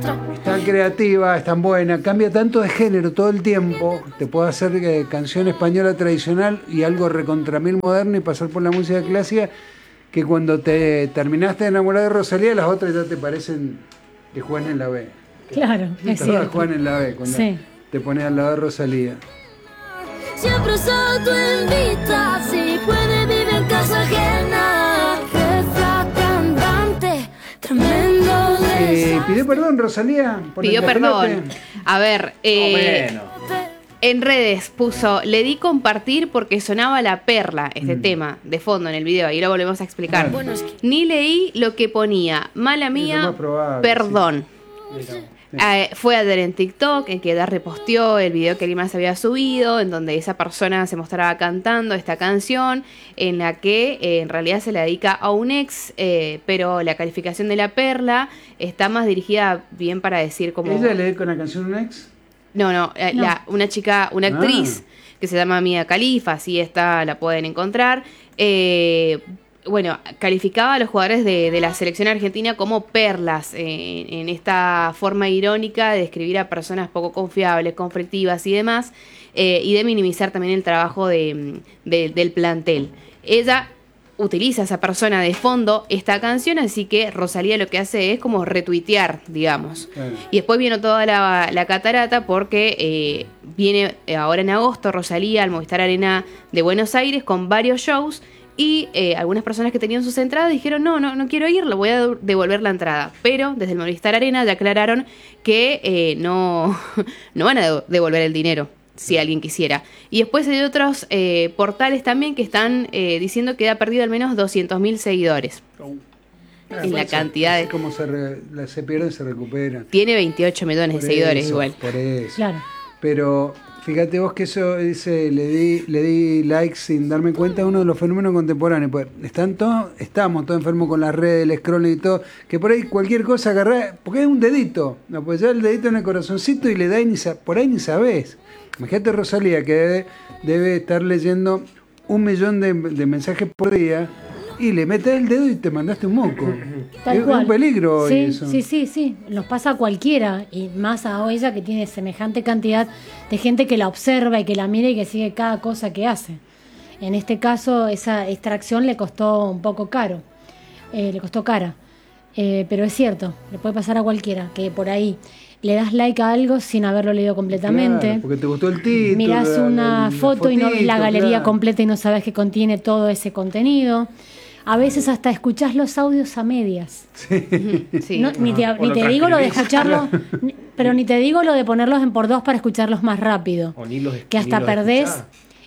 Es tan creativa, es tan buena, cambia tanto de género todo el tiempo. Te puede hacer canción española tradicional y algo recontra mil moderno y pasar por la música clásica, que cuando te terminaste de enamorar de Rosalía, las otras ya te parecen que juegan en la B. Claro, es cierto. Juegan en la B cuando te pones al lado de Rosalía. Siempre solo tú invitas y puede vivir en casa ajena. Jefa cantante, tremendo ¿Pidió perdón, Rosalía? Pidió perdón. A ver, en redes puso, le di compartir porque sonaba La Perla, este tema, de fondo en el video, y lo volvemos a explicar. Bueno, Ni leí lo que ponía, mala mía, perdón. Sí. Fue a ver en TikTok, en que Da reposteó el video que Limas había subido, en donde esa persona se mostraba cantando esta canción, en la que en realidad se la dedica a un ex, pero la calificación de La Perla está más dirigida bien para decir como... ¿Ella le dedica una canción a un ex? No. Una chica, una actriz que se llama Mia Khalifa, así está, la pueden encontrar. Bueno, calificaba a los jugadores de la selección argentina como perlas, en esta forma irónica de describir a personas poco confiables, conflictivas y demás, y de minimizar también el trabajo del plantel. Ella utiliza a esa persona de fondo esta canción, así que Rosalía lo que hace es como retuitear, digamos. Claro. Y después vino toda la catarata porque viene ahora en agosto Rosalía al Movistar Arena de Buenos Aires con varios shows. Y algunas personas que tenían sus entradas dijeron, no quiero ir, le voy a devolver la entrada. Pero desde el Movistar Arena ya aclararon que no van a devolver el dinero, si alguien quisiera. Y después hay otros portales también que están diciendo que ha perdido al menos 200.000 seguidores. En la cantidad de... Como se pierden, se recuperan. Tiene 28 millones de seguidores igual. Por eso. Claro. Pero... fíjate vos que eso dice, le di like sin darme cuenta, es uno de los fenómenos contemporáneos. Pues estamos todos enfermos con las redes, el scrolling y todo, que por ahí cualquier cosa agarrá, porque es un dedito, no, pues ya el dedito en el corazoncito y le da y por ahí ni sabés. Imagínate Rosalía que debe estar leyendo 1 millón de mensajes por día y le metes el dedo y te mandaste un moco. Tal cual. Es un peligro hoy eso. Sí, sí. Nos pasa a cualquiera, y más a ella que tiene semejante cantidad de gente que la observa y que la mira y que sigue cada cosa que hace. En este caso, esa extracción le costó un poco caro. Le costó cara. Pero es cierto, le puede pasar a cualquiera, que por ahí le das like a algo sin haberlo leído completamente. Claro, porque te gustó el título. Mirás una foto y no ves la galería completa y no sabes que contiene todo ese contenido. A veces hasta escuchás los audios a medias. Sí. No, ni te digo lo de escucharlos, pero ni te digo lo de ponerlos en por 2 para escucharlos más rápido. Que hasta perdés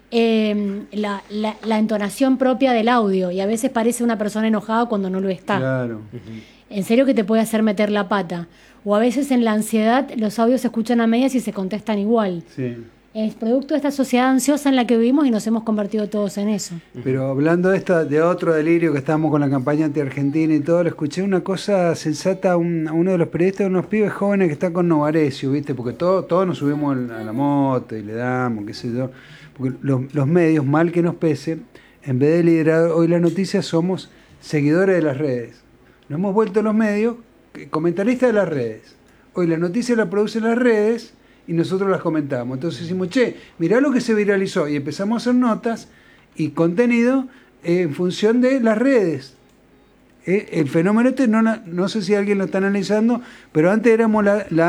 la entonación propia del audio y a veces parece una persona enojada cuando no lo está. Claro. En serio que te puede hacer meter la pata. O a veces en la ansiedad los audios se escuchan a medias y se contestan igual. Sí. Es producto de esta sociedad ansiosa en la que vivimos y nos hemos convertido todos en eso. Pero hablando de otro delirio que estábamos con la campaña anti-argentina y todo, le escuché una cosa sensata a uno de los periodistas, de unos pibes jóvenes que está con Novarecio, ¿viste? Porque todos nos subimos a la moto y le damos, qué sé yo. Porque los medios, mal que nos pese, en vez de liderar hoy las noticias, somos seguidores de las redes. Nos hemos vuelto los medios comentaristas de las redes. Hoy las noticias las producen las redes y nosotros las comentamos. Entonces decimos, mirá lo que se viralizó. Y empezamos a hacer notas y contenido en función de las redes. El fenómeno no sé si alguien lo está analizando, pero antes éramos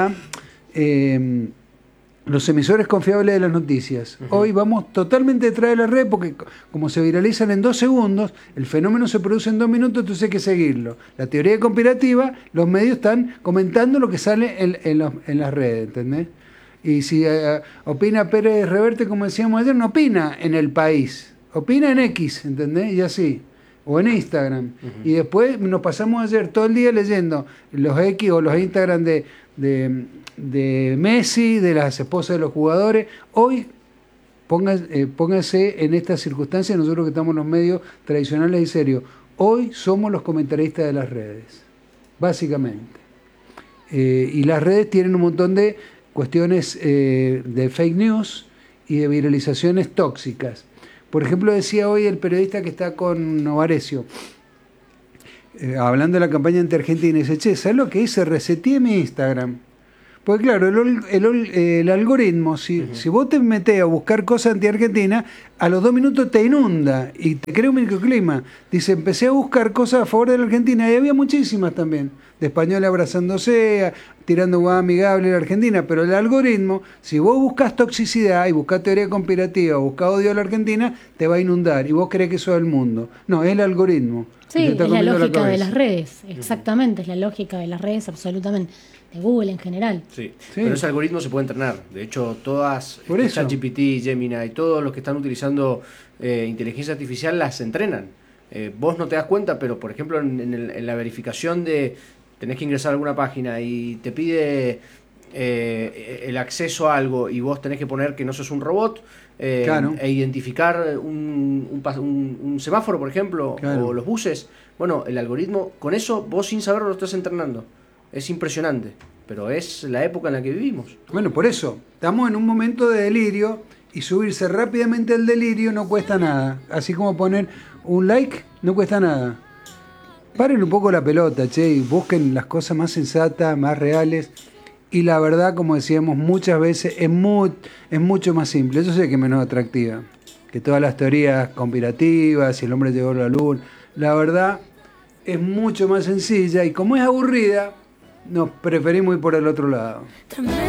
los emisores confiables de las noticias. Uh-huh. Hoy vamos totalmente detrás de la red porque como se viralizan en 2 segundos, el fenómeno se produce en 2 minutos, entonces hay que seguirlo. La teoría conspirativa, los medios están comentando lo que sale en las redes, ¿entendés? Y si opina Pérez Reverte, como decíamos ayer, no opina en El País, opina en X, ¿entendés? Y así, o en Instagram. Uh-huh. Y después nos pasamos ayer todo el día leyendo los X o los Instagram de Messi, de las esposas de los jugadores. Hoy, póngase en estas circunstancias, nosotros que estamos en los medios tradicionales y serios, hoy somos los comentaristas de las redes, básicamente. Y las redes tienen un montón de cuestiones de fake news y de viralizaciones tóxicas. Por ejemplo, decía hoy el periodista que está con Novarecio, hablando de la campaña anti-Argentina, dice, che, ¿sabes lo que hice? Reseteé mi Instagram. Porque claro, el algoritmo, si vos te metés a buscar cosas anti-Argentina, a los 2 minutos te inunda y te crea un microclima. Dice, empecé a buscar cosas a favor de la Argentina y había muchísimas también, de españoles abrazándose, tirando guada amigable a la Argentina, pero el algoritmo, si vos buscas toxicidad y buscas teoría conspirativa o buscas odio a la Argentina, te va a inundar y vos creés que eso es el mundo. No, es el algoritmo. Sí, es la lógica de las redes, exactamente, es la lógica de las redes, absolutamente. De Google en general. Sí, pero ese algoritmo se puede entrenar. De hecho, todas ChatGPT, Gemini y todos los que están utilizando inteligencia artificial las entrenan. Vos no te das cuenta, pero por ejemplo en la verificación tenés que ingresar a alguna página y te pide el acceso a algo y vos tenés que poner que no sos un robot claro. E identificar un semáforo, por ejemplo, claro. O los buses. Bueno, el algoritmo, con eso vos sin saberlo lo estás entrenando. Es impresionante, pero es la época en la que vivimos. Bueno, por eso, estamos en un momento de delirio y subirse rápidamente al delirio no cuesta nada. Así como poner un like no cuesta nada. Paren un poco la pelota, che, y busquen las cosas más sensatas, más reales. Y la verdad, como decíamos muchas veces, es mucho más simple. Eso sí que es menos atractiva que todas las teorías conspirativas, si el hombre llegó a la luna. La verdad es mucho más sencilla y como es aburrida, nos preferimos ir por el otro lado.